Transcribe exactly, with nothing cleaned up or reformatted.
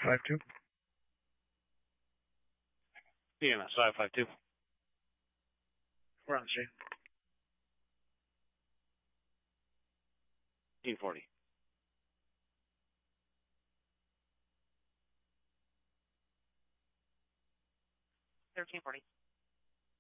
five two. E M S five five two. We're on the street. fifteen forty. thirteen forty.